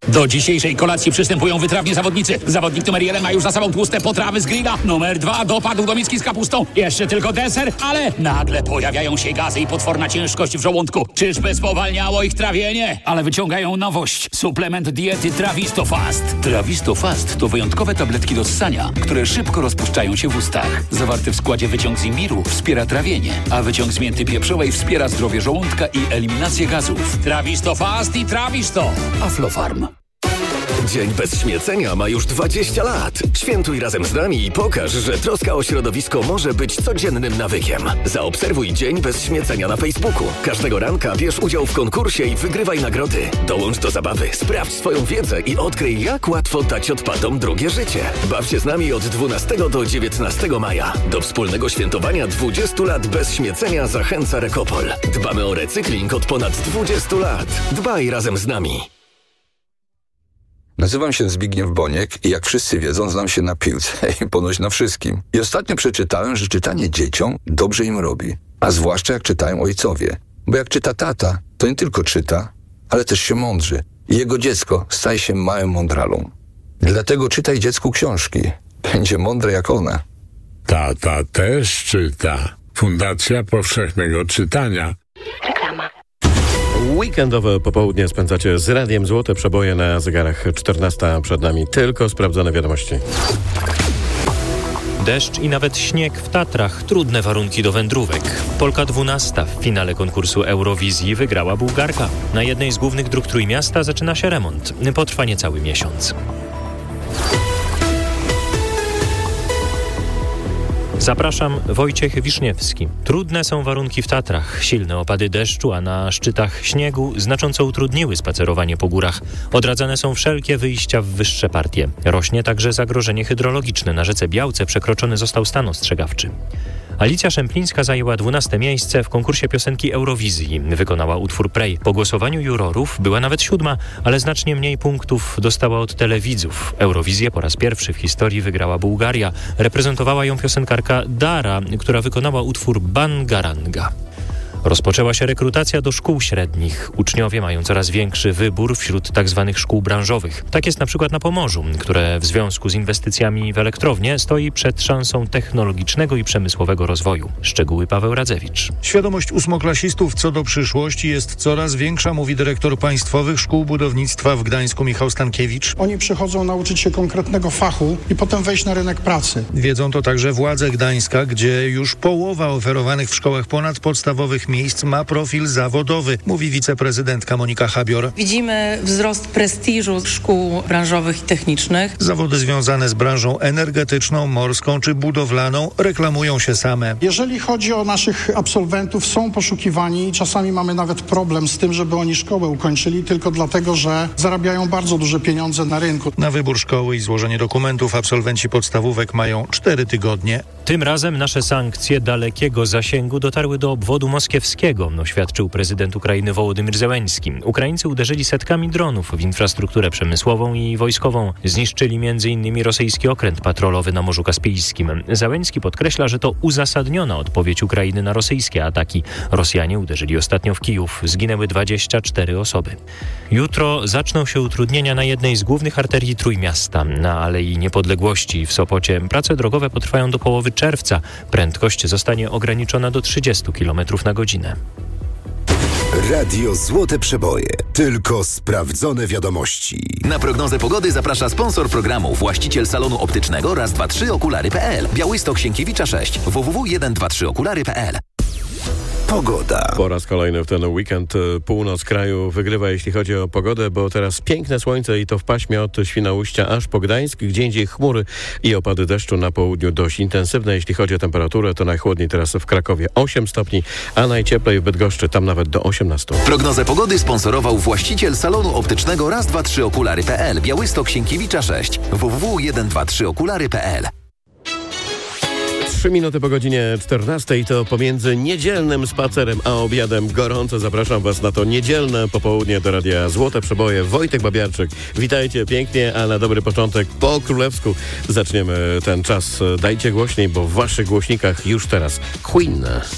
Do dzisiejszej kolacji przystępują wytrawni zawodnicy. Zawodnik numer 1 ma już za sobą tłuste potrawy z grilla. Numer 2 dopadł do miski z kapustą. Jeszcze tylko deser, ale nagle pojawiają się gazy i potworna ciężkość w żołądku. Czyżby spowalniało ich trawienie? Ale wyciągają nowość. Suplement diety Trawisto Fast. Trawisto Fast to wyjątkowe tabletki do ssania, które szybko rozpuszczają się w ustach. Zawarty w składzie wyciąg z imbiru wspiera trawienie, a wyciąg z mięty pieprzowej wspiera zdrowie żołądka i eliminację gazów. Trawisto Fast i Trawisto. Aflofarm. Dzień bez śmiecenia ma już 20 lat. Świętuj razem z nami i pokaż, że troska o środowisko może być codziennym nawykiem. Zaobserwuj Dzień bez śmiecenia na Facebooku. Każdego ranka bierz udział w konkursie i wygrywaj nagrody. Dołącz do zabawy, sprawdź swoją wiedzę i odkryj, jak łatwo dać odpadom drugie życie. Baw się z nami od 12 do 19 maja. Do wspólnego świętowania 20 lat bez śmiecenia zachęca Rekopol. Dbamy o recykling od ponad 20 lat. Dbaj razem z nami. Nazywam się Zbigniew Boniek i jak wszyscy wiedzą, znam się na piłce i ponoć na wszystkim. I ostatnio przeczytałem, że czytanie dzieciom dobrze im robi. A zwłaszcza jak czytają ojcowie. Bo jak czyta tata, to nie tylko czyta, ale też się mądrzy. I jego dziecko staje się małym mądralą. Dlatego czytaj dziecku książki. Będzie mądre jak one. Tata też czyta. Fundacja Powszechnego Czytania. Reklama. Weekendowe popołudnie spędzacie z Radiem Złote Przeboje na zegarach 14. Przed nami tylko sprawdzone wiadomości. Deszcz i nawet śnieg w Tatrach. Trudne warunki do wędrówek. Polka 12 w finale konkursu Eurowizji wygrała Bułgarka. Na jednej z głównych dróg Trójmiasta zaczyna się remont. Potrwa niecały miesiąc. Zapraszam, Wojciech Wiszniewski. Trudne są warunki w Tatrach. Silne opady deszczu, a na szczytach śniegu znacząco utrudniły spacerowanie po górach. Odradzane są wszelkie wyjścia w wyższe partie. Rośnie także zagrożenie hydrologiczne. Na rzece Białce przekroczony został stan ostrzegawczy. Alicja Szemplińska zajęła 12. miejsce w konkursie piosenki Eurowizji. Wykonała utwór Prej. Po głosowaniu jurorów była nawet 7., ale znacznie mniej punktów dostała od telewidzów. Eurowizję po raz pierwszy w historii wygrała Bułgaria. Reprezentowała ją piosenkarka Dara, która wykonała utwór Bangaranga. Rozpoczęła się rekrutacja do szkół średnich. Uczniowie mają coraz większy wybór wśród tzw. szkół branżowych. Tak jest na przykład na Pomorzu, które w związku z inwestycjami w elektrownię stoi przed szansą technologicznego i przemysłowego rozwoju. Szczegóły Paweł Radzewicz. Świadomość ósmoklasistów co do przyszłości jest coraz większa, mówi dyrektor Państwowych Szkół Budownictwa w Gdańsku Michał Stankiewicz. Oni przychodzą nauczyć się konkretnego fachu i potem wejść na rynek pracy. Wiedzą to także władze Gdańska, gdzie już połowa oferowanych w szkołach ponadpodstawowych miejsc ma profil zawodowy, mówi wiceprezydentka Monika Habior. Widzimy wzrost prestiżu szkół branżowych i technicznych. Zawody związane z branżą energetyczną, morską czy budowlaną reklamują się same. Jeżeli chodzi o naszych absolwentów, są poszukiwani i czasami mamy nawet problem z tym, żeby oni szkołę ukończyli, tylko dlatego, że zarabiają bardzo duże pieniądze na rynku. Na wybór szkoły i złożenie dokumentów absolwenci podstawówek mają 4 tygodnie. Tym razem nasze sankcje dalekiego zasięgu dotarły do obwodu moskiewskiego, oświadczył prezydent Ukrainy Wołodymyr Zełenski. Ukraińcy uderzyli setkami dronów w infrastrukturę przemysłową i wojskową. Zniszczyli m.in. rosyjski okręt patrolowy na Morzu Kaspijskim. Zełenski podkreśla, że to uzasadniona odpowiedź Ukrainy na rosyjskie ataki. Rosjanie uderzyli ostatnio w Kijów. Zginęły 24 osoby. Jutro zaczną się utrudnienia na jednej z głównych arterii Trójmiasta. Na Alei Niepodległości w Sopocie prace drogowe potrwają do połowy czerwca. Prędkość zostanie ograniczona do 30 km na godzinę. Radio Złote Przeboje. Tylko sprawdzone wiadomości. Na prognozę pogody zaprasza sponsor programu, właściciel salonu optycznego Raz, 2, 3 okulary.pl. Białystok, Sienkiewicza 6. www.123okulary.pl. Pogoda. Po raz kolejny w ten weekend północ kraju wygrywa, jeśli chodzi o pogodę, bo teraz piękne słońce i to w paśmie od Świnoujścia aż po Gdańsk, gdzie indziej chmury i opady deszczu na południu dość intensywne. Jeśli chodzi o temperaturę, to najchłodniej teraz w Krakowie 8 stopni, a najcieplej w Bydgoszczy, tam nawet do 18. Prognozę pogody sponsorował właściciel salonu optycznego Raz, 2, 3 okulary.pl. Białystok, Sienkiewicza 6. www.123okulary.pl. 3 minuty po godzinie 14 to pomiędzy niedzielnym spacerem a obiadem gorąco zapraszam Was na to niedzielne popołudnie do Radia Złote Przeboje. Wojtek Babiarczyk, witajcie pięknie, a na dobry początek po królewsku zaczniemy ten czas. Dajcie głośniej, bo w Waszych głośnikach już teraz Queen.